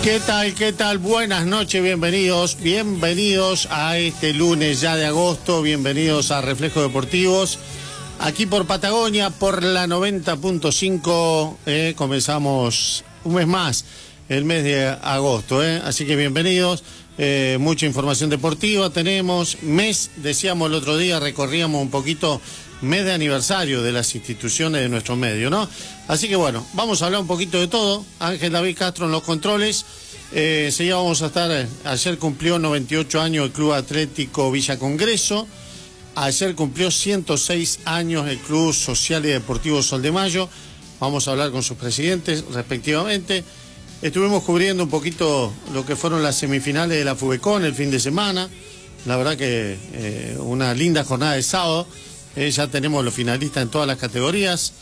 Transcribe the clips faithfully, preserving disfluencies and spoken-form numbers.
¿Qué tal? ¿Qué tal? Buenas noches, bienvenidos, bienvenidos a este lunes ya de agosto, bienvenidos a Reflejos Deportivos, aquí por Patagonia, por la noventa punto cinco, eh, comenzamos un mes más, el mes de agosto, eh, así que bienvenidos, eh, mucha información deportiva tenemos, mes, decíamos el otro día, recorríamos un poquito, mes de aniversario de las instituciones de nuestro medio, ¿no? Así que bueno, vamos a hablar un poquito de todo. Ángel David Castro en los controles. Eh, seguía vamos a estar, eh, ayer cumplió noventa y ocho años el Club Atlético Villa Congreso. Ayer cumplió ciento seis años el Club Social y Deportivo Sol de Mayo. Vamos a hablar con sus presidentes respectivamente. Estuvimos cubriendo un poquito lo que fueron las semifinales de la Fubecon el fin de semana. La verdad que eh, una linda jornada de sábado. Eh, ya tenemos los finalistas en todas las categorías.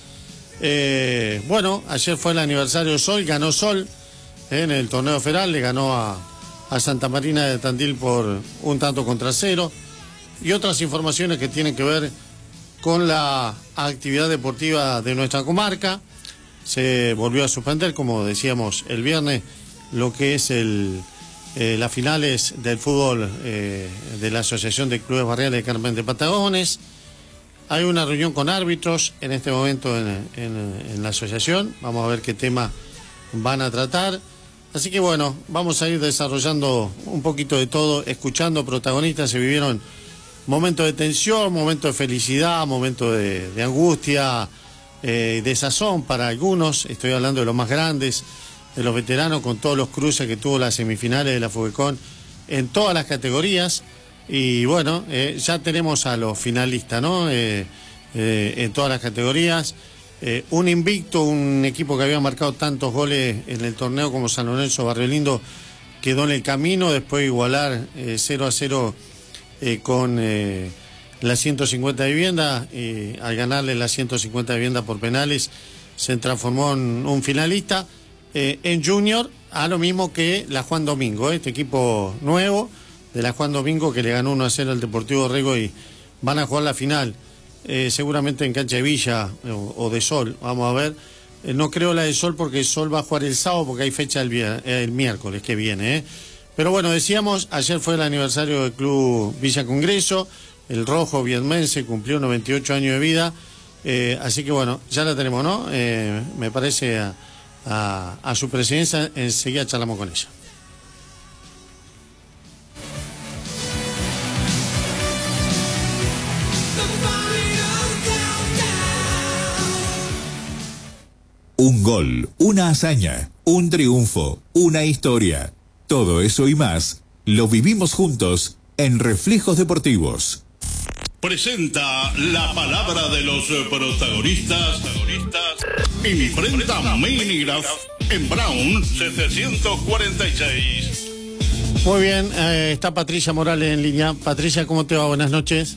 Eh, bueno, ayer fue el aniversario de Sol, ganó Sol eh, en el torneo federal, le ganó a, a Santa Marina de Tandil por un tanto contra cero. Y otras informaciones que tienen que ver con la actividad deportiva de nuestra comarca. Se volvió a suspender, como decíamos el viernes, lo que es el, eh, las finales del fútbol eh, de la Asociación de Clubes Barriales de Carmen de Patagones. Hay una reunión con árbitros en este momento en, en, en la asociación. Vamos a ver qué tema van a tratar. Así que bueno, vamos a ir desarrollando un poquito de todo, escuchando protagonistas. Se vivieron momentos de tensión, momentos de felicidad, momentos de, de angustia, eh, de sazón para algunos. Estoy hablando de los más grandes, de los veteranos, con todos los cruces que tuvo las semifinales de la Fubecon en todas las categorías. Y bueno, eh, ya tenemos a los finalistas, ¿no? Eh, eh, en todas las categorías. Eh, un invicto, un equipo que había marcado tantos goles en el torneo como San Lorenzo Barrio Lindo, quedó en el camino después de igualar eh, cero a cero eh, con eh, las ciento cincuenta viviendas. Eh, al ganarle las ciento cincuenta viviendas por penales, se transformó en un finalista. Eh, en Junior, a lo mismo que la Juan Domingo, eh, este equipo nuevo de la Juan Domingo que le ganó uno a cero al Deportivo Rego y van a jugar la final, eh, seguramente en cancha de Villa o, o de Sol, vamos a ver. Eh, no creo la de Sol porque Sol va a jugar el sábado porque hay fecha el, el miércoles que viene. Eh. Pero bueno, decíamos, ayer fue el aniversario del Club Villa Congreso, el rojo vietmense cumplió noventa y ocho años de vida, eh, así que bueno, ya la tenemos, ¿no? Eh, me parece a, a, a su presidencia, enseguida charlamos con ella. Un gol, una hazaña, un triunfo, una historia. Todo eso y más lo vivimos juntos en Reflejos Deportivos. Presenta la palabra de los protagonistas. Imprenta Minigraph en Brown setecientos cuarenta y seis. Muy bien, eh, está Patricia Morales en línea. Patricia, ¿cómo te va? Buenas noches.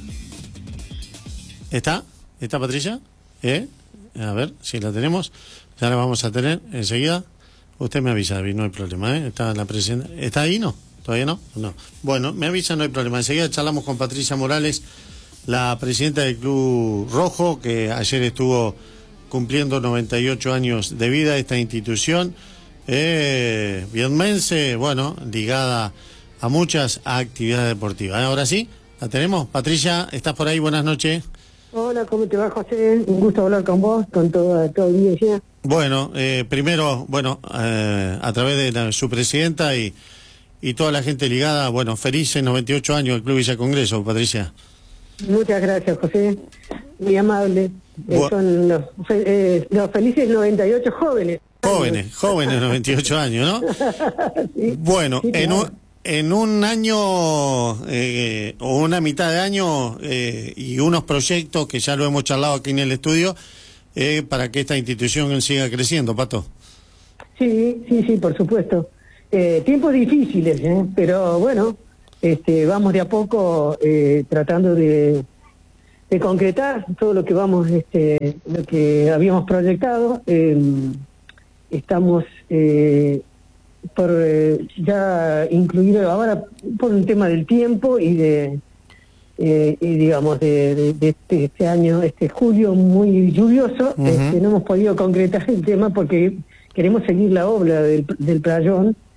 ¿Está? ¿Está Patricia? ¿Eh? A ver si la tenemos. Ya la vamos a tener enseguida. Usted me avisa, David, no hay problema, ¿eh? Está la presidenta. ¿Está ahí, no? ¿Todavía no? No. Bueno, me avisa, no hay problema. Enseguida charlamos con Patricia Morales, la presidenta del Club Rojo, que ayer estuvo cumpliendo noventa y ocho años de vida esta institución. Eh, vietmense, bueno, ligada a muchas actividades deportivas. Ahora sí, la tenemos. Patricia, ¿estás por ahí? Buenas noches. Hola, ¿cómo te va, José? Un gusto hablar con vos, con toda toda la audiencia. Bueno, eh, primero, bueno, eh, a través de la, su presidenta y, y toda la gente ligada, bueno, felices noventa y ocho años del Club Villa Congreso, Patricia. Muchas gracias, José. Muy amable. Eh, son los, eh, los felices noventa y ocho jóvenes. Jóvenes, jóvenes noventa y ocho años, ¿no? Sí, bueno, sí, en un... En un año eh, o una mitad de año eh, y unos proyectos que ya lo hemos charlado aquí en el estudio eh, para que esta institución siga creciendo, Pato. Sí, sí, sí, por supuesto. Eh, tiempos difíciles, ¿eh? Pero bueno, este, vamos de a poco eh, tratando de, de concretar todo lo que vamos, este, lo que habíamos proyectado. Eh, estamos eh, por eh, ya incluir ahora por un tema del tiempo y de eh, y digamos de, de, de este, este año, este julio muy lluvioso, uh-huh. este, no hemos podido concretar el tema porque queremos seguir la obra del, del playón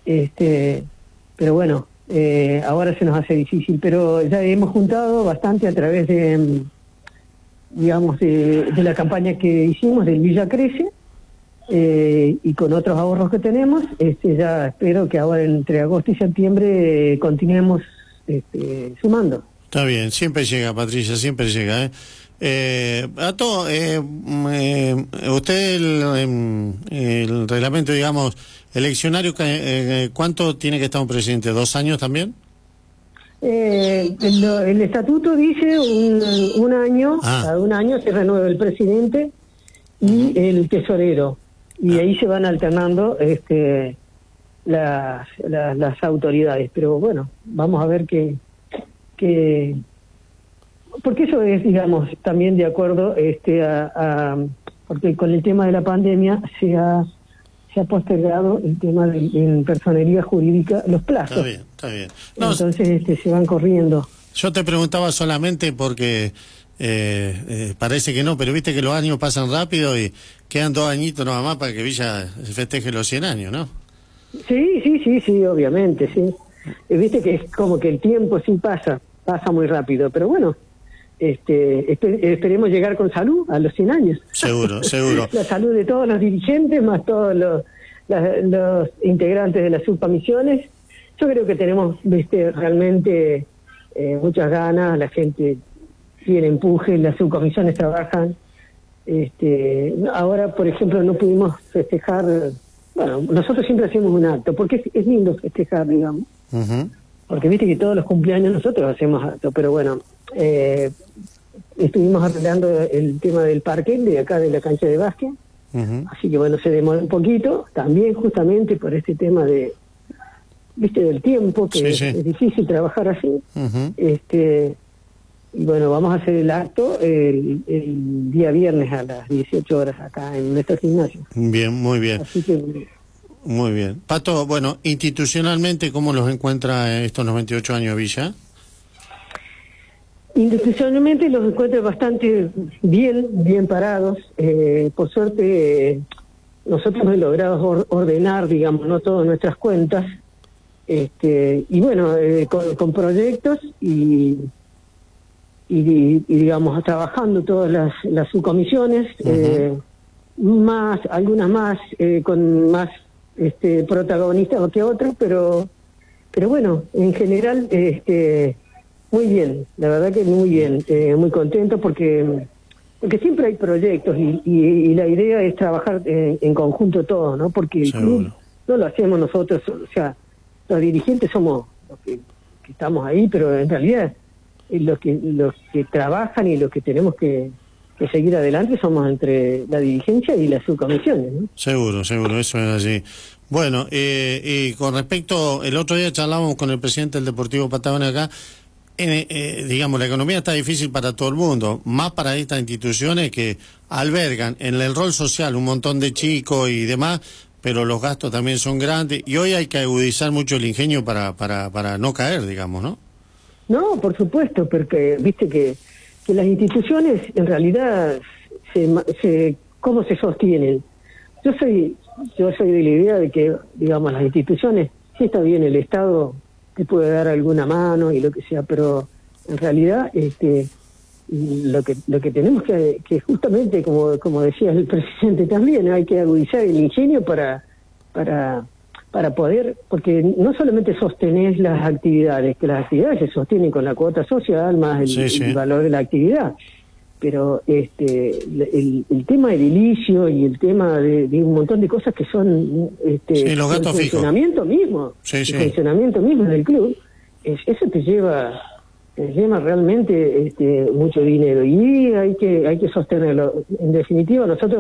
este, pero bueno, eh, ahora se nos hace difícil, pero ya hemos juntado bastante a través de, digamos, de, de la campaña que hicimos del Villa Crece, eh, y con otros ahorros que tenemos, este, ya espero que ahora entre agosto y septiembre eh, continuemos este, sumando. Está bien, siempre llega, Patricia, siempre llega, ¿eh? Eh, a todo, eh, eh, usted el, el reglamento, digamos, eleccionario, eh, ¿cuánto tiene que estar un presidente? ¿Dos años también? Eh, el, el estatuto dice un, un año, ah. cada un año se renueva el presidente y el tesorero, y ah. ahí se van alternando este, las, las, las autoridades, pero bueno, vamos a ver qué... que porque eso es, digamos, también de acuerdo este a, a porque con el tema de la pandemia se ha se ha postergado el tema de en personería jurídica los plazos. Está bien, está bien. No, entonces este se van corriendo. Yo te preguntaba solamente porque eh, eh, parece que no, pero viste que los años pasan rápido y quedan dos añitos nada más para que Villa festeje los cien años, ¿no? Sí, sí, sí, sí, obviamente, sí. Eh, viste que es como que el tiempo sí pasa, pasa muy rápido, pero bueno, este esper esperemos llegar con salud a los cien años. Seguro, seguro. La salud de todos los dirigentes, más todos los, la, los integrantes de las subcomisiones. Yo creo que tenemos, viste, realmente eh, muchas ganas, la gente tiene empuje, las subcomisiones trabajan. Este, ahora, por ejemplo, no pudimos festejar, bueno, nosotros siempre hacemos un acto, porque es, es lindo festejar, digamos. Uh-huh. Porque viste que todos los cumpleaños nosotros hacemos acto, pero bueno, eh, estuvimos arreglando el tema del parque de acá de la cancha de básquet, uh-huh. así que bueno, se demoró un poquito, también justamente por este tema de, viste, del tiempo, que sí, sí. es difícil trabajar así, uh-huh. este y bueno, vamos a hacer el acto el, el día viernes a las dieciocho horas acá en nuestro gimnasio. Bien, muy bien. Así que... Muy bien. Pato, bueno, institucionalmente, ¿cómo los encuentra estos noventa y ocho años de Villa? Institucionalmente los encuentro bastante bien, bien parados. Eh, por suerte, eh, nosotros hemos logrado or ordenar, digamos, no todas nuestras cuentas. Este, y bueno, eh, con, con proyectos y, y, y, digamos, trabajando todas las, las subcomisiones, uh-huh. eh, más, algunas más, eh, con más este protagonistas que otros, pero pero bueno, en general este muy bien, la verdad que muy bien, eh, muy contento porque porque siempre hay proyectos y, y, y la idea es trabajar en, en conjunto todos, ¿no? Porque el club no lo hacemos nosotros, o sea, los dirigentes somos los que, que estamos ahí, pero en realidad los que los que trabajan y los que tenemos que que seguir adelante somos entre la dirigencia y las subcomisiones, ¿no? Seguro, seguro, eso es así. Bueno, eh, y con respecto, el otro día charlábamos con el presidente del Deportivo Patagonia acá, eh, eh, digamos, la economía está difícil para todo el mundo, más para estas instituciones que albergan en el rol social un montón de chicos y demás, pero los gastos también son grandes, y hoy hay que agudizar mucho el ingenio para, para, para no caer, digamos, ¿no? No, por supuesto, porque viste que que las instituciones en realidad se, se cómo se sostienen. Yo soy yo soy de la idea de que, digamos, las instituciones, sí está bien, el Estado te puede dar alguna mano y lo que sea, pero en realidad este lo que lo que tenemos que, que justamente, como como decía el presidente también, hay que agudizar el ingenio para para para poder, porque no solamente sostenés las actividades, que las actividades se sostienen con la cuota social más el, sí, sí. el valor de la actividad, pero este el, el tema edilicio y el tema de, de un montón de cosas que son este sí, los gastos el funcionamiento fijos. mismo, sí, el sí. funcionamiento mismo del club, es, eso te lleva te lleva realmente este mucho dinero y hay que hay que sostenerlo. En definitiva, nosotros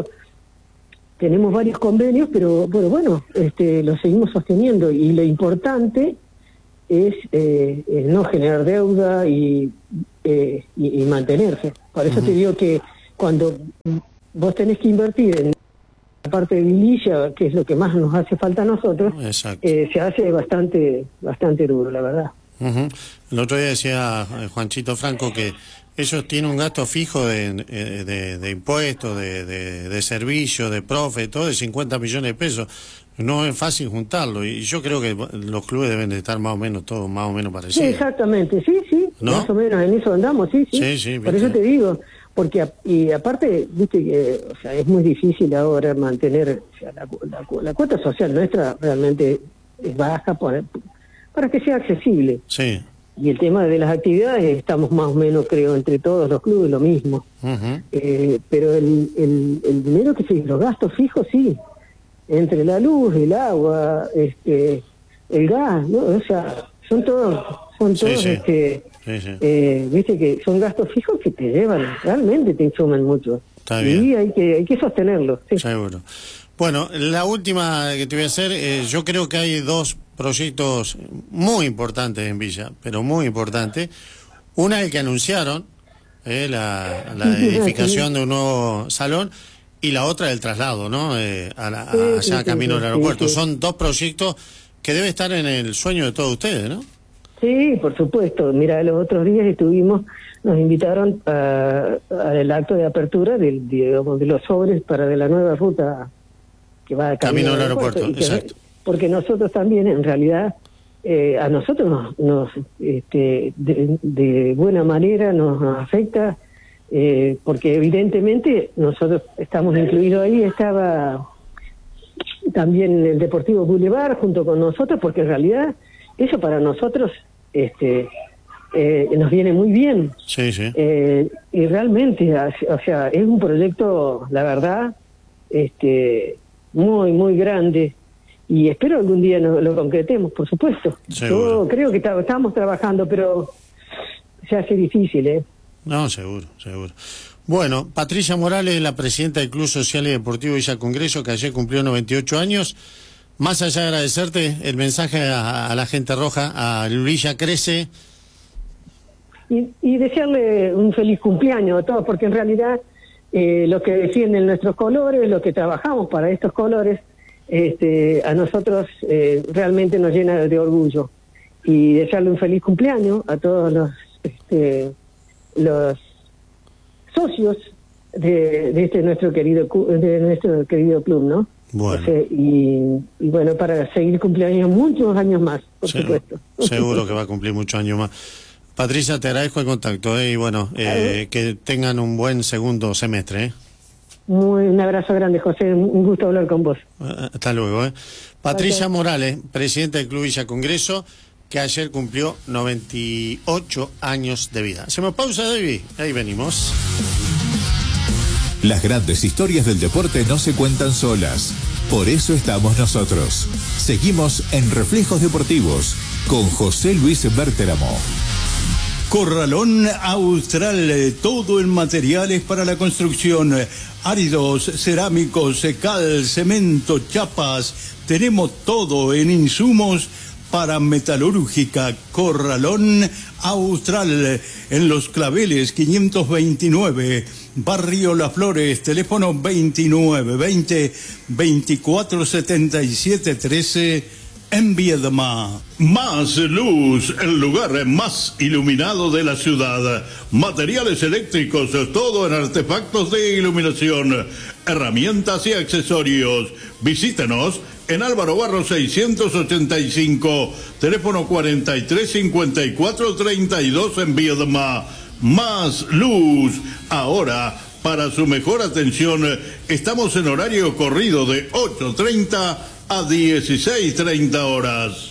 tenemos varios convenios, pero bueno, bueno, este, lo seguimos sosteniendo y lo importante es, eh, es no generar deuda y, eh, y, y mantenerse. Por eso uh-huh. te digo que cuando vos tenés que invertir en la parte de edilicia, que es lo que más nos hace falta a nosotros, eh, se hace bastante bastante duro, la verdad. Uh-huh. El otro día decía Juanchito Franco que ellos tienen un gasto fijo de, de, de impuestos, de, de, de servicios, de profe, todo de cincuenta millones de pesos. No es fácil juntarlo, y yo creo que los clubes deben de estar más o menos todos más o menos parecidos. Sí, exactamente, sí, sí, ¿no? Más o menos en eso andamos, sí, sí. Sí, sí, Por viste. eso te digo, porque a- y aparte, viste que, o sea, es muy difícil ahora mantener, o sea, la, cu- la, cu- la cuota social nuestra realmente es baja por- para que sea accesible. Sí. Y el tema de las actividades, estamos más o menos, creo, entre todos los clubes lo mismo. Ujú. Eh, pero el, el, el dinero que se, los gastos fijos, sí, entre la luz, el agua, este, el gas, ¿no? O sea, son todos, son Sí, todos, sí. este, Sí, sí. eh, viste que son gastos fijos que te llevan, realmente te insuman mucho. Está y bien. hay que, hay que sostenerlos. Sí. Seguro. Bueno, la última que te voy a hacer, eh, yo creo que hay dos proyectos muy importantes en Villa, pero muy importantes. Una es el que anunciaron, eh, la, la edificación de un nuevo salón, y la otra el traslado, ¿no? Eh, a la, a- Sí, allá sí, sí, camino sí, al aeropuerto. sí. Son dos proyectos que debe estar en el sueño de todos ustedes, ¿no? Sí, por supuesto. Mira, los otros días estuvimos, nos invitaron a- al acto de apertura del, digamos, de los sobres para de la nueva ruta que va a Camino al aeropuerto, y que- exacto. Porque nosotros también, en realidad, eh, a nosotros nos, nos este, de, de buena manera nos afecta, eh, porque evidentemente nosotros estamos incluidos ahí, estaba también el Deportivo Boulevard junto con nosotros, porque en realidad eso para nosotros este eh, nos viene muy bien. Sí, sí. Eh, y realmente, o sea, es un proyecto, la verdad, este muy, muy grande, y espero algún día nos, lo concretemos, por supuesto. Seguro. Yo creo que ta- estamos trabajando, pero se hace difícil, ¿eh? No, seguro, seguro. Bueno, Patricia Morales, la presidenta del Club Social y Deportivo Villa Congreso, que ayer cumplió noventa y ocho años. Más allá de agradecerte el mensaje a, a la gente roja, a Villa Crece. Y, y desearle un feliz cumpleaños a todos, porque en realidad eh, los que defienden nuestros colores, los que trabajamos para estos colores, este, a nosotros eh, realmente nos llena de orgullo. Y desearle un feliz cumpleaños a todos los este, los socios de, de este nuestro querido cu- de nuestro querido club, ¿no? Bueno. O sea, y, y bueno, para seguir cumpleaños muchos años más, por Seguro, supuesto. seguro que va a cumplir muchos años más. Patricia, te agradezco el contacto, ¿eh? Y bueno, eh, que tengan un buen segundo semestre, ¿eh? Muy, un abrazo grande, José. Un gusto hablar con vos. Eh, Hasta luego, ¿eh? Patricia Gracias. Morales, presidenta del Club Villa Congreso, que ayer cumplió noventa y ocho años de vida. Hacemos pausa, David. Ahí venimos. Las grandes historias del deporte no se cuentan solas. Por eso estamos nosotros. Seguimos en Reflejos Deportivos con José Luis Berteramo. Corralón Austral, eh, todo en materiales para la construcción, eh, áridos, cerámicos, eh, cal, cemento, chapas, tenemos todo en insumos para metalúrgica. Corralón Austral, eh, en Los Claveles quinientos veintinueve, Barrio Las Flores, teléfono veintinueve veinte veinticuatro setenta y siete trece. En Viedma. Más Luz, el lugar más iluminado de la ciudad. Materiales eléctricos, todo en artefactos de iluminación, herramientas y accesorios. Visítenos en Álvaro Barro seiscientos ochenta y cinco, teléfono cuarenta y tres cincuenta y cuatro treinta y dos en Viedma. Más Luz. Ahora, para su mejor atención, estamos en horario corrido de ocho treinta a dieciséis treinta horas.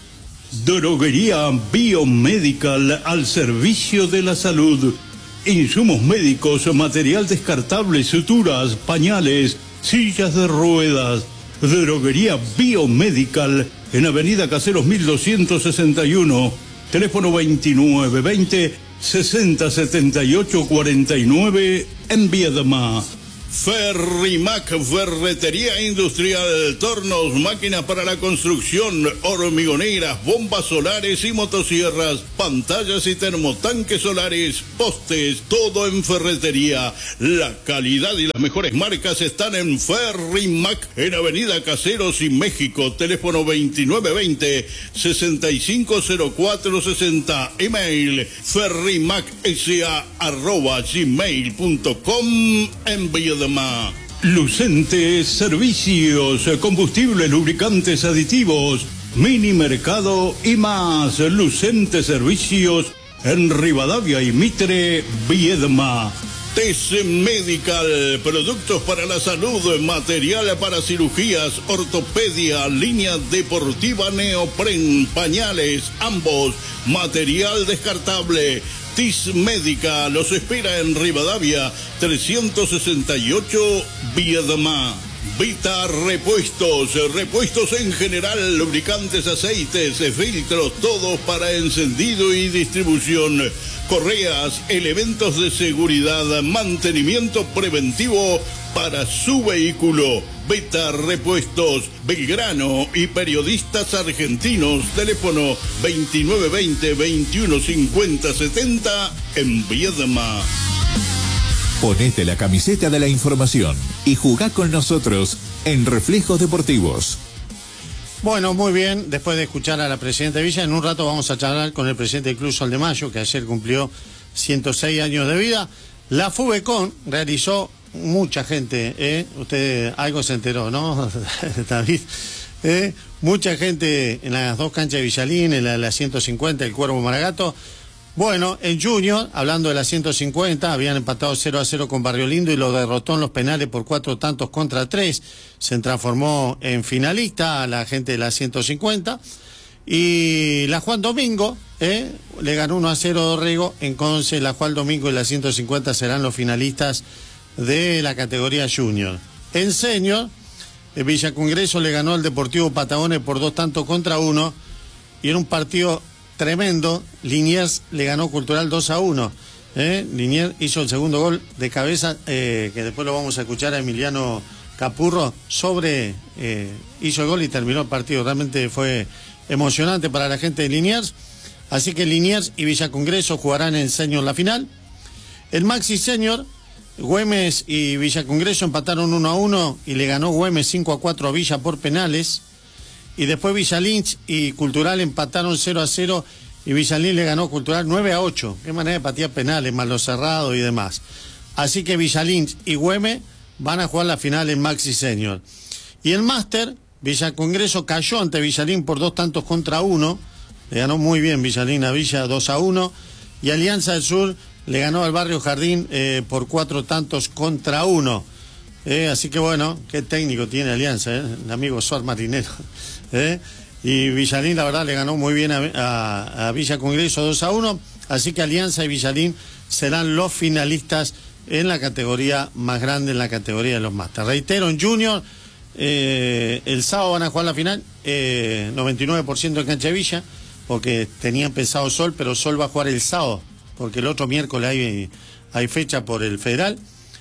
Droguería Biomedical al servicio de la salud. Insumos médicos, material descartable, suturas, pañales, sillas de ruedas. Droguería Biomedical en Avenida Caseros mil doscientos sesenta y uno. Teléfono veintinueve veinte sesenta setenta y ocho cuarenta y nueve en Viedma. Ferrimac, ferretería industrial, tornos, máquinas para la construcción, hormigoneras, bombas solares y motosierras, pantallas y termotanques solares, postes, todo en ferretería. La calidad y las mejores marcas están en Ferrimac, en Avenida Caseros y México, teléfono veintinueve veinte sesenta y cinco cero cuatro sesenta, email ferrimacsa arroba gmail punto com en Viedma. Lucente Servicios, combustibles, lubricantes, aditivos, mini mercado y más. Lucente Servicios en Rivadavia y Mitre, Viedma. T-S Medical, productos para la salud, material para cirugías, ortopedia, línea deportiva neopren, pañales, ambos, material descartable. T-S Medical los espera en Rivadavia, trescientos sesenta y ocho, Viedma. Vita Repuestos, repuestos en general, lubricantes, aceites, filtros, todos para encendido y distribución, correas, elementos de seguridad, mantenimiento preventivo para su vehículo. Vita Repuestos, Belgrano y periodistas argentinos, teléfono veintinueve veinte, veintiuno cincuenta setenta en Viedma. Ponete la camiseta de la información y jugá con nosotros en Reflejos Deportivos. Bueno, muy bien, después de escuchar a la presidenta de Villa, en un rato vamos a charlar con el presidente del Club Sol de Mayo, que ayer cumplió ciento seis años de vida. La FUBECON realizó mucha gente, ¿eh? Usted algo se enteró, ¿no, David? ¿Eh? Mucha gente en las dos canchas de Villalín, en la de la ciento cincuenta, el Cuervo Maragato. Bueno, en Junior, hablando de la ciento cincuenta, habían empatado cero a cero con Barrio Lindo y lo derrotó en los penales por cuatro tantos contra tres. Se transformó en finalista la gente de la ciento cincuenta. Y la Juan Domingo, ¿eh? le ganó uno a cero a Dorrego. Entonces la Juan Domingo y la ciento cincuenta serán los finalistas de la categoría Junior. En Senior, Villa Congreso le ganó al Deportivo Patagones por dos tantos contra uno. Y en un partido tremendo, Liniers le ganó Cultural dos a uno. ¿eh? Liniers hizo el segundo gol de cabeza, eh, que después lo vamos a escuchar a Emiliano Capurro, sobre, eh, hizo el gol y terminó el partido. Realmente fue emocionante para la gente de Liniers. Así que Liniers y Villa Congreso jugarán en Senior la final. El Maxi Senior, Güemes y Villa Congreso empataron uno a uno y le ganó Güemes cinco a cuatro a Villa por penales. Y después Villalín y Cultural empataron cero a cero y Villalín le ganó Cultural nueve a ocho. Qué manera de patear penales, más lo cerrado y demás. Así que Villalín y Güemes van a jugar la final en Maxi Senior. Y el Máster, Villa Congreso cayó ante Villalín por dos tantos contra uno. Le ganó muy bien Villalín a Villa dos a uno. Y Alianza del Sur le ganó al Barrio Jardín eh, por cuatro tantos contra uno. Eh, así que bueno, qué técnico tiene Alianza, eh, el amigo Suar Marinero. ¿Eh? Y Villalín la verdad le ganó muy bien a, a, a Villa Congreso dos a uno, así que Alianza y Villalín serán los finalistas en la categoría más grande, en la categoría de los Masters. Reitero, en Junior eh, el sábado van a jugar la final, eh, noventa y nueve por ciento en cancha de Villa, porque tenían pensado Sol, pero Sol va a jugar el sábado, porque el otro miércoles hay, hay fecha por el Federal.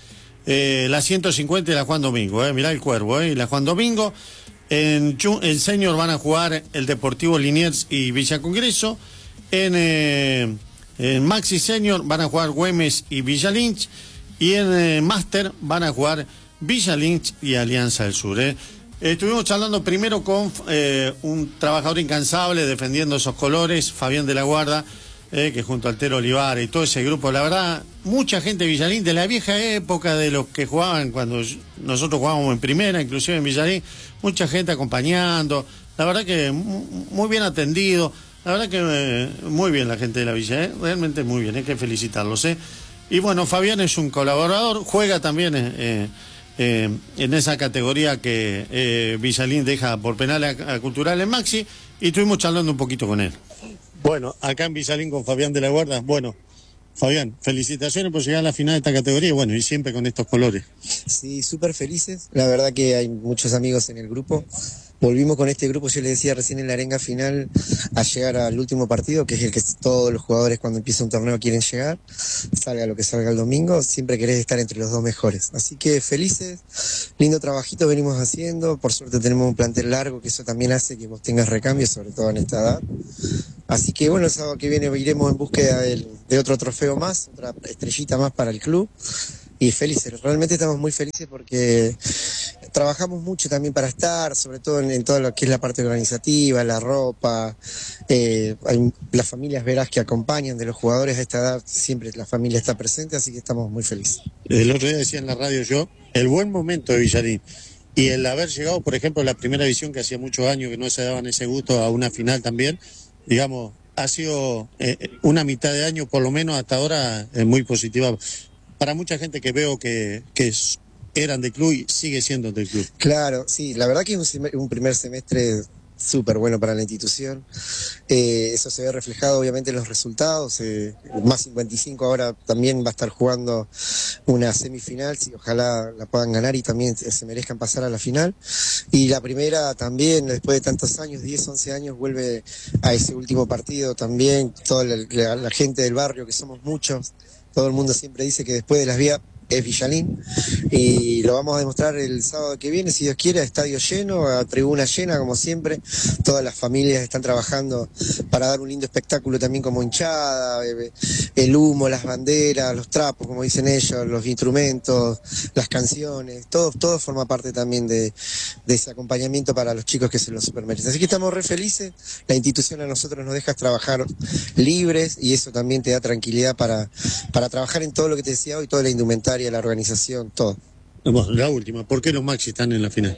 Eh, la ciento cincuenta y la Juan Domingo, eh, mirá el Cuervo, eh, y la Juan Domingo. En, en Senior van a jugar el Deportivo Liniers y Villa Congreso. En, eh, en Maxi Senior van a jugar Güemes y Villa Lynch. Y en eh, Máster van a jugar Villa Lynch y Alianza del Sur. Eh. Estuvimos charlando primero con eh, un trabajador incansable defendiendo esos colores, Fabián de la Guarda, eh, que junto al Tero Olivar y todo ese grupo, la verdad, mucha gente de Villalín, de la vieja época de los que jugaban cuando nosotros jugábamos en primera, inclusive en Villalín, mucha gente acompañando, la verdad que muy bien atendido, la verdad que eh, muy bien la gente de la Villa, eh, realmente muy bien, hay que felicitarlos. Eh. Y bueno, Fabián es un colaborador, juega también eh, eh, en esa categoría que eh, Villalín deja por penal a, a Cultural en Maxi, y estuvimos charlando un poquito con él. Bueno, acá en Villalín con Fabián de la Guarda. Bueno, Fabián, felicitaciones por llegar a la final de esta categoría y bueno, y siempre con estos colores. Sí, súper felices. La verdad que hay muchos amigos en el grupo. Volvimos con este grupo, yo les decía recién en la arenga final, a llegar al último partido, que es el que todos los jugadores cuando empieza un torneo quieren llegar, salga lo que salga el domingo, siempre querés estar entre los dos mejores. Así que felices, lindo trabajito venimos haciendo, por suerte tenemos un plantel largo, que eso también hace que vos tengas recambios, sobre todo en esta edad. Así que bueno, el sábado que viene iremos en búsqueda del, de otro trofeo más, otra estrellita más para el club. y felices, realmente estamos muy felices porque trabajamos mucho también para estar, sobre todo en, en todo lo que es la parte organizativa, la ropa, eh, hay las familias verás que acompañan de los jugadores a esta edad, siempre la familia está presente, así que estamos muy felices. El otro día decía en la radio yo, el buen momento de Villalín y el haber llegado, por ejemplo, a la primera división, que hacía muchos años que no se daban ese gusto, a una final también, digamos, ha sido eh, una mitad de año por lo menos hasta ahora eh, muy positiva para mucha gente que veo que, que es, eran del club y sigue siendo del club. Claro, sí, la verdad que es un, sem- un primer semestre súper bueno para la institución. Eh, eso se ve reflejado obviamente en los resultados. Eh, más cincuenta y cinco ahora también va a estar jugando una semifinal, si ojalá la puedan ganar y también se merezcan pasar a la final. Y la primera también, después de tantos años, diez, once años, vuelve a ese último partido también. Toda la, la, la gente del barrio, que somos muchos, todo el mundo siempre dice que después de las vías es Villalín, y lo vamos a demostrar el sábado que viene, si Dios quiere, a estadio lleno, a tribuna llena, como siempre. Todas las familias están trabajando para dar un lindo espectáculo también como hinchada, el humo, las banderas, los trapos, como dicen ellos, los instrumentos, las canciones, todo, todo forma parte también de, de ese acompañamiento para los chicos que se lo supermerecen. Así que estamos re felices, la institución a nosotros nos deja trabajar libres y eso también te da tranquilidad para, para trabajar en todo lo que te decía hoy, toda la indumentaria, la organización, todo. Bueno, la última, ¿por qué los Maxi están en la final?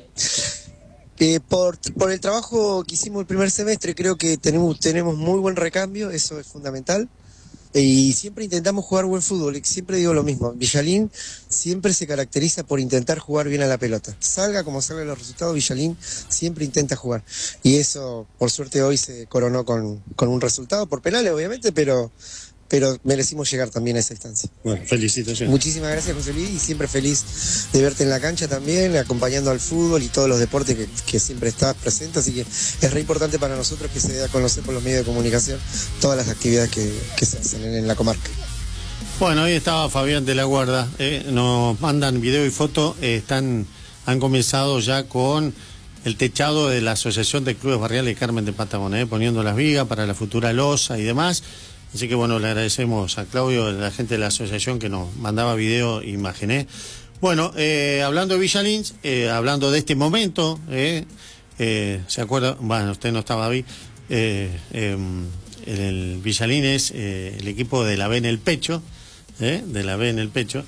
Eh, por, por el trabajo que hicimos el primer semestre, creo que tenemos, tenemos muy buen recambio, eso es fundamental. Y siempre intentamos jugar buen fútbol, y siempre digo lo mismo, Villalín siempre se caracteriza por intentar jugar bien a la pelota. Salga como salgan los resultados, Villalín siempre intenta jugar. Y eso, por suerte, hoy se coronó con, con un resultado, por penales obviamente, pero... pero merecimos llegar también a esa instancia. Bueno, felicitaciones. Muchísimas gracias, José Luis, y siempre feliz de verte en la cancha también, acompañando al fútbol y todos los deportes que, que siempre estás presente, así que es re importante para nosotros que se dé a conocer por los medios de comunicación todas las actividades que, que se hacen en, en la comarca. Bueno, ahí estaba Fabián de la Guarda, eh, nos mandan video y foto, eh, están, han comenzado ya con el techado de la Asociación de Clubes Barriales Carmen de Patagones, eh, poniendo las vigas para la futura losa y demás. Así que bueno, le agradecemos a Claudio, la gente de la asociación que nos mandaba video e imágenes. Bueno, eh, hablando de Villalín, eh, hablando de este momento, eh, eh, ¿se acuerda? Bueno, usted no estaba ahí. Eh, eh, el, el Villalín es eh, el equipo de la B en el pecho, eh, de la B en el pecho.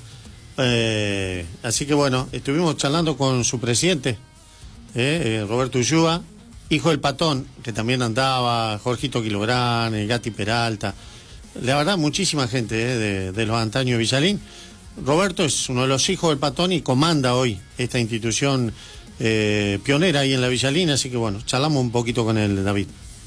Eh, así que bueno, estuvimos charlando con su presidente, eh, eh, Roberto Ullúa, hijo del Patón, que también andaba, Jorgito Quilográn, el Gatti Peralta. La verdad, muchísima gente eh, de, de los antaños de Villalín. Roberto es uno de los hijos del Patón y comanda hoy esta institución eh, pionera ahí en la Villalín, así que bueno, charlamos un poquito con él, David.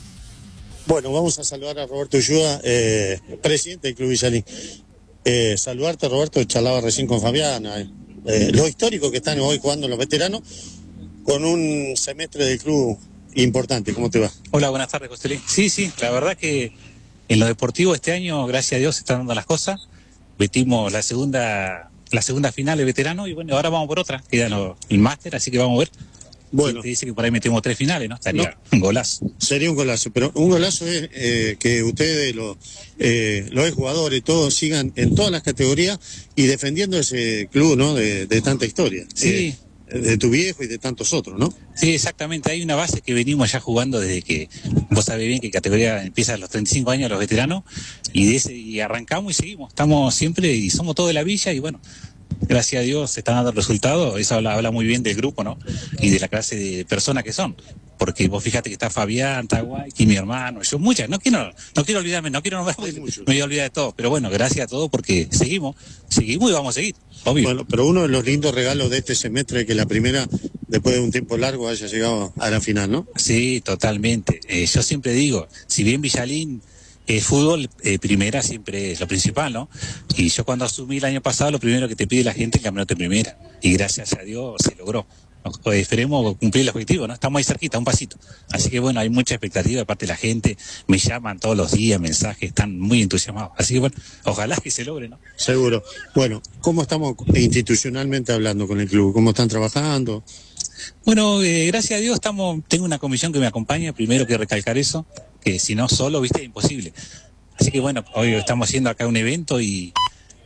Bueno, vamos a saludar a Roberto Ullúa, eh, presidente del Club Villalín. Eh, saludarte, Roberto, charlaba recién con Fabiana. Eh, eh, los históricos que están hoy jugando los veteranos, con un semestre del club importante. ¿Cómo te va? Hola, buenas tardes, José Luis. Sí, sí, la verdad que en lo deportivo este año, gracias a Dios, se están dando las cosas. Metimos la segunda la segunda final de veterano y bueno, ahora vamos por otra, queda no, el máster, así que vamos a ver. Bueno, te dice que por ahí metemos tres finales, ¿no? Estaría no, un golazo. Sería un golazo, pero un golazo es eh, que ustedes, los, eh, los jugadores, todos sigan en todas las categorías y defendiendo ese club, ¿no? De, de tanta historia. Sí. Eh, de tu viejo y de tantos otros, ¿no? Sí, exactamente. Hay una base que venimos ya jugando desde que, vos sabés bien que categoría empieza a los treinta y cinco años los veteranos, y de ese y arrancamos y seguimos. Estamos siempre y somos todos de la villa y bueno, gracias a Dios se están dando resultados. Eso habla, habla muy bien del grupo, ¿no? Y de la clase de personas que son. Porque vos fíjate que está Fabián, está Guayqui, mi hermano, yo muchas, no quiero, no quiero olvidarme, no quiero nombrar, me voy a olvidar de todo, pero bueno, gracias a todos porque seguimos, seguimos y vamos a seguir, obvio. Bueno, pero uno de los lindos regalos de este semestre es que la primera, después de un tiempo largo, haya llegado a la final, ¿no? Sí, totalmente. Eh, yo siempre digo, si bien Villalín, el eh, fútbol, eh, primera siempre es lo principal, ¿no? Y yo cuando asumí el año pasado, lo primero que te pide la gente es el campeonato de primera, y gracias a Dios se logró. Pues esperemos cumplir el objetivo, ¿no? Estamos ahí cerquita, un pasito. Así que bueno, hay mucha expectativa de parte de la gente, me llaman todos los días, mensajes, están muy entusiasmados. Así que bueno, ojalá que se logre, ¿no? Seguro. Bueno, ¿cómo estamos institucionalmente hablando con el club? ¿Cómo están trabajando? Bueno, eh, gracias a Dios estamos, tengo una comisión que me acompaña, primero que recalcar eso, que si no solo, viste, es imposible. Así que bueno, hoy estamos haciendo acá un evento y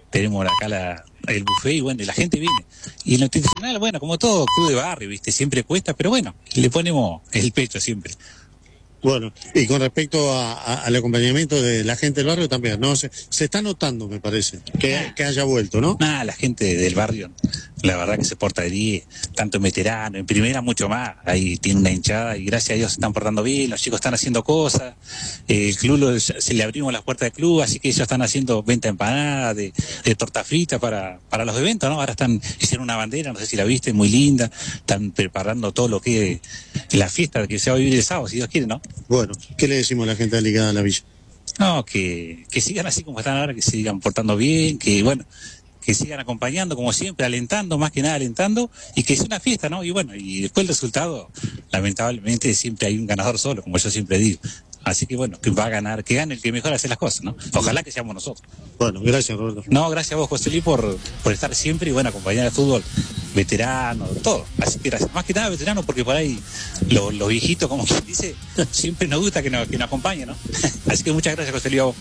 tenemos acá la, el buffet y bueno, y la gente viene. Y en lo institucional, bueno, como todo club de barrio, viste, siempre cuesta, pero bueno, le ponemos el pecho siempre. Bueno, y con respecto a, a, al acompañamiento de la gente del barrio también, ¿no? Se, se está notando, me parece, que, que haya vuelto, ¿no? Nada, la gente del barrio, la verdad que se porta de diez, tanto en veterano, en primera mucho más, ahí tiene una hinchada y gracias a Dios se están portando bien, los chicos están haciendo cosas, eh, el club lo, se le abrimos las puertas del club, así que ellos están haciendo venta de empanadas, de, de torta frita para, para los eventos, ¿no? Ahora están, hicieron una bandera, no sé si la viste, muy linda, están preparando todo lo que es la fiesta que se va a vivir el sábado, si Dios quiere, ¿no? Bueno, ¿qué le decimos a la gente ligada a la villa? No, que, que sigan así como están ahora, que sigan portando bien, que bueno, que sigan acompañando como siempre, alentando, más que nada alentando, y que sea una fiesta, ¿no? Y bueno, y después el resultado, lamentablemente siempre hay un ganador solo, como yo siempre digo. Así que bueno, que va a ganar, que gane el que mejor hace las cosas, ¿no? Ojalá que seamos nosotros. Bueno, gracias, Roberto. No, gracias a vos, José Luis, por, por estar siempre y bueno, acompañar al fútbol veterano, todo. Así que gracias. Más que nada veterano, porque por ahí los, los viejitos, como quien dice, siempre nos gusta que nos, que nos acompañen, ¿no? Así que muchas gracias, José Luis, a vos.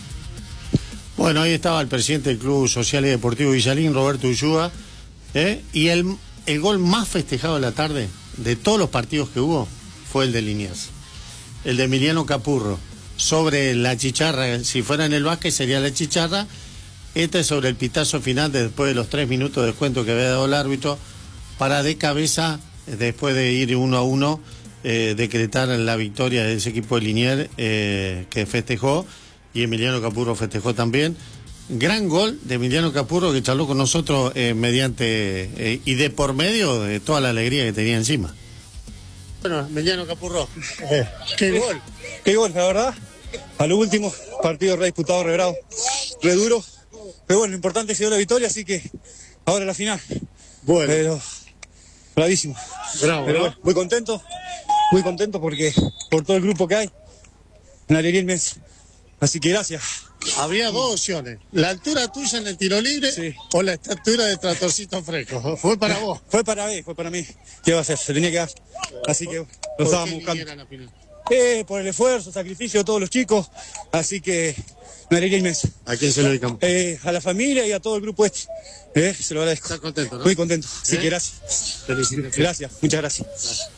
Bueno, ahí estaba el presidente del Club Social y Deportivo Villalín, Roberto Ulloa, ¿eh? Y el, el gol más festejado de la tarde, de todos los partidos que hubo, fue el de Liniers. El de Emiliano Capurro, sobre la chicharra, si fuera en el básquet sería la chicharra, este es sobre el pitazo final de después de los tres minutos de descuento que había dado el árbitro, para de cabeza, después de ir uno a uno, eh, decretar la victoria de ese equipo de Liniers eh, que festejó, y Emiliano Capurro festejó también. Gran gol de Emiliano Capurro, que charló con nosotros eh, mediante eh, y de por medio de toda la alegría que tenía encima. Bueno, Emiliano Capurro, eh, qué gol. Qué gol, la verdad. A lo último, partido re disputado, re bravo, re duro. Pero bueno, lo importante es que dio la victoria, así que ahora la final. Bueno. Pero bravísimo. Bravo, Pero ¿no? bueno, muy contento, muy contento porque por todo el grupo que hay, una alegría inmensa. Así que gracias. Había dos opciones, la altura tuya en el tiro libre, sí, o la estatura de Tratorcito Fresco. Fue para vos. Fue para mí, fue para mí. ¿Qué va a hacer? Se tenía que dar. Así que lo estábamos buscando. La final? Eh, por el esfuerzo, sacrificio de todos los chicos. Así que una alegría inmensa. ¿A quién se lo dedicamos? Eh, a la familia y a todo el grupo este. Eh, se lo agradezco. ¿Estás contento, no? Muy contento. Así ¿Eh? que gracias. Felicitaciones. Gracias, muchas gracias. Gracias.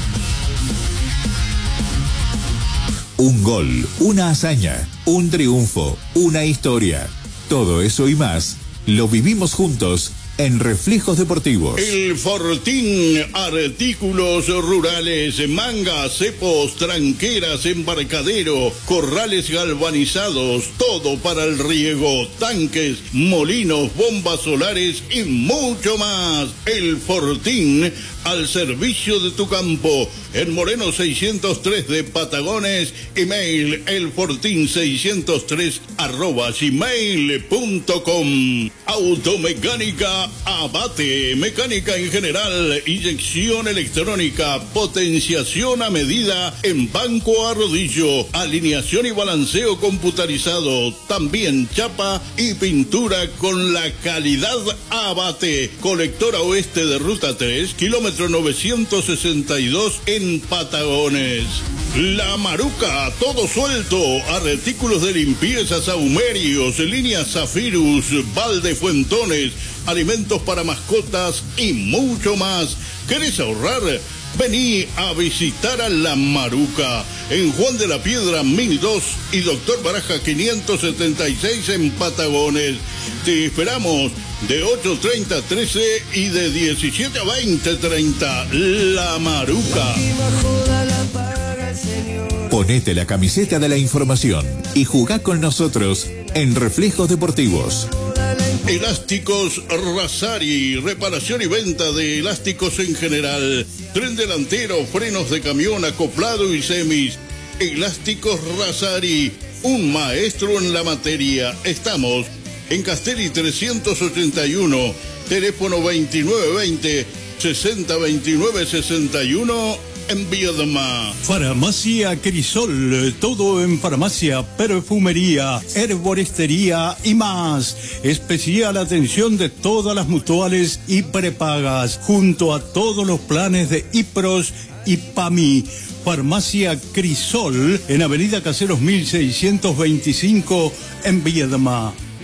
Un gol, una hazaña, un triunfo, una historia. Todo eso y más lo vivimos juntos en Reflejos Deportivos. El Fortín, artículos rurales, mangas, cepos, tranqueras, embarcadero, corrales galvanizados, todo para el riego, tanques, molinos, bombas solares y mucho más. El Fortín, al servicio de tu campo, en Moreno seiscientos tres de Patagones, email elfortin seiscientos tres arroba gmail punto com. Automecánica Abate, mecánica en general, inyección electrónica, potenciación a medida en banco a rodillo, alineación y balanceo computarizado, también chapa y pintura con la calidad Abate. Colectora oeste de Ruta tres, kilómetro novecientos sesenta y dos en Patagones. La Maruca, todo suelto, artículos de limpieza, saumerios, líneas Zafirus, balde Fuentones, alimentos para mascotas y mucho más. ¿Querés ahorrar? Vení a visitar a La Maruca en Juan de la Piedra mil dos y Doctor Baraja quinientos setenta y seis en Patagones. Te esperamos de ocho treinta a trece y de diecisiete a veinte treinta. La Maruca. Ponete la camiseta de la información y jugá con nosotros en Reflejos Deportivos. Elásticos Razari, reparación y venta de elásticos en general, tren delantero, frenos de camión, acoplado y semis. Elásticos Razari, un maestro en la materia. Estamos en Castelli trescientos ochenta y uno, teléfono veintinueve veinte, sesenta veintinueve sesenta y uno. En Viedma. Farmacia Crisol, todo en farmacia, perfumería, herboristería y más. Especial atención de todas las mutuales y prepagas, junto a todos los planes de IPROS y PAMI. Farmacia Crisol, en Avenida Caseros mil seiscientos veinticinco, en Viedma.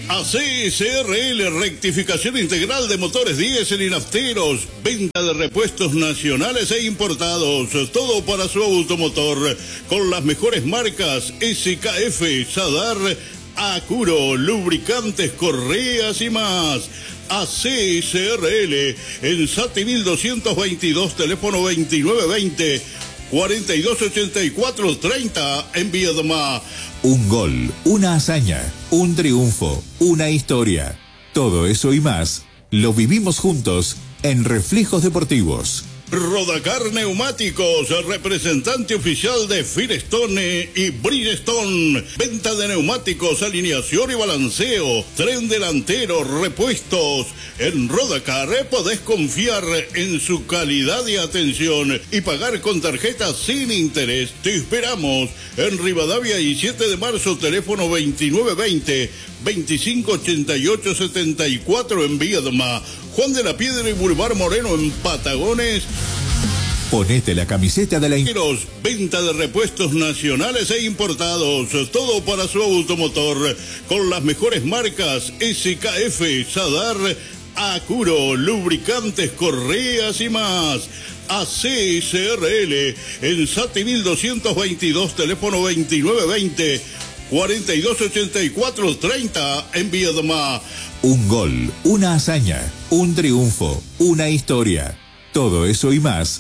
A C S R L, rectificación integral de motores diésel y nafteros, venta de repuestos nacionales e importados, todo para su automotor, con las mejores marcas S K F, Sadar, Acuro, lubricantes, correas y más. A C S R L, en Sati mil doscientos veintidós, teléfono veintinueve veinte, cuarenta y dos ochenta y cuatro treinta, en Viedma. Un gol, una hazaña, un triunfo, una historia. Todo eso y más lo vivimos juntos en Reflejos Deportivos. Rodacar Neumáticos, representante oficial de Firestone y Bridgestone. Venta de neumáticos, alineación y balanceo, tren delantero, repuestos. En Rodacar podés confiar en su calidad y atención y pagar con tarjeta sin interés. Te esperamos en Rivadavia y siete de marzo, teléfono veintinueve veinte, veinticinco ochenta y ocho setenta y cuatro en Viedma. Juan de la Piedra y Boulevard Moreno en Patagones. Ponete la camiseta de la... Venta de repuestos nacionales e importados, todo para su automotor, con las mejores marcas S K F, Sadar, Acuro, lubricantes, correas y más. A C S R L, en Sati mil doscientos veintidós, teléfono veintinueve veinte, cuarenta y dos ochenta y cuatro treinta, en Viedma. Un gol, una hazaña, un triunfo, una historia. Todo eso y más